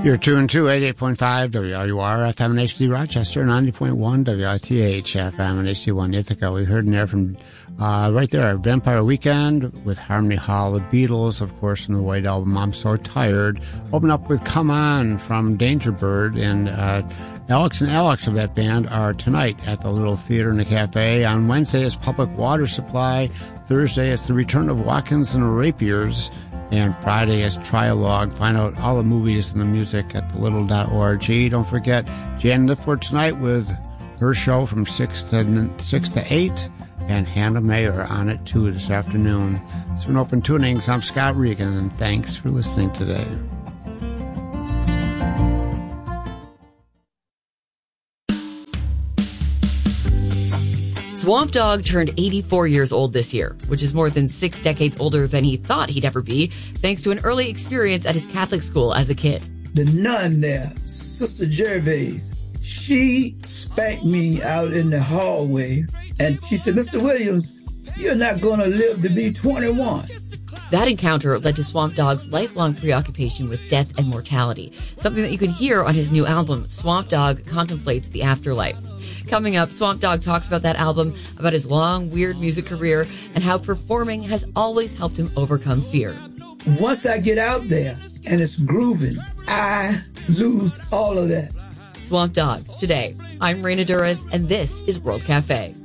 You're tuned to 88.5 WRUR FM and HD Rochester, 90.1 WITH FM and HD1 Ithaca. We heard in there from right there, Vampire Weekend with Harmony Hall, the Beatles, of course, from the White Album, I'm So Tired. Open up with Come On from Danger Bird, and Alex and Alex of that band are tonight at the Little Theater and the Cafe. On Wednesday, it's Public Water Supply. Thursday, it's the return of Watkins and Rapiers. And Friday is Trialogue. Find out all the movies and the music at thelittle.org. Don't forget Jan Lifford tonight with her show from 6 to 8. And Hannah Mayer on it too this afternoon. It's been Open Tunings. I'm Scott Regan, and thanks for listening today. Swamp Dogg turned 84 years old this year, which is more than 6 decades older than he thought he'd ever be, thanks to an early experience at his Catholic school as a kid. The nun there, Sister Gervais, she spanked me out in the hallway, and she said, Mr. Williams, you're not going to live to be 21. That encounter led to Swamp Dogg's lifelong preoccupation with death and mortality, something that you can hear on his new album, Swamp Dogg Contemplates the Afterlife. Coming up, Swamp Dogg talks about that album, about his long, weird music career, and how performing has always helped him overcome fear. Once I get out there and it's grooving, I lose all of that. Swamp Dogg, today. I'm Raina Duras, and this is World Cafe.